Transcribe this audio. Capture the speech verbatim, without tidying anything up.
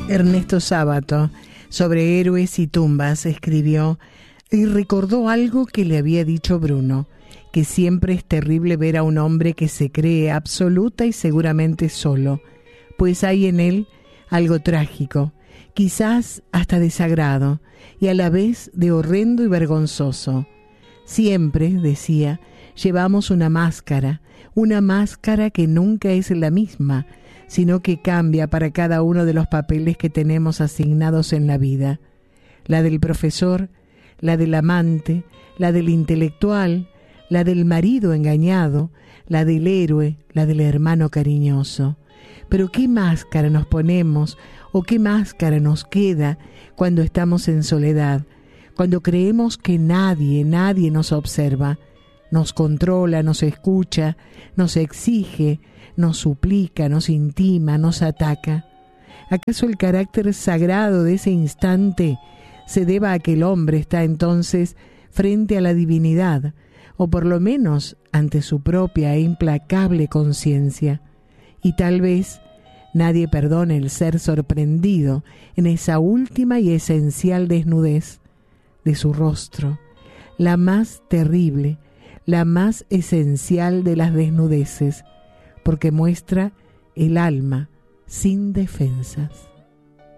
Ernesto Sábato, sobre héroes y tumbas, escribió y recordó algo que le había dicho Bruno, que siempre es terrible ver a un hombre que se cree absoluta y seguramente solo, pues hay en él algo trágico, quizás hasta de sagrado, y a la vez de horrendo y vergonzoso. Siempre, decía, llevamos una máscara, una máscara que nunca es la misma, sino que cambia para cada uno de los papeles que tenemos asignados en la vida. La del profesor, la del amante, la del intelectual, la del marido engañado, la del héroe, la del hermano cariñoso. Pero ¿qué máscara nos ponemos o qué máscara nos queda cuando estamos en soledad, cuando creemos que nadie, nadie nos observa, nos controla, nos escucha, nos exige, nos suplica, nos intima, nos ataca? ¿Acaso el carácter sagrado de ese instante se deba a que el hombre está entonces frente a la divinidad, o por lo menos ante su propia e implacable conciencia? Y tal vez nadie perdone el ser sorprendido en esa última y esencial desnudez de su rostro, la más terrible, la más esencial de las desnudeces, porque muestra el alma sin defensas.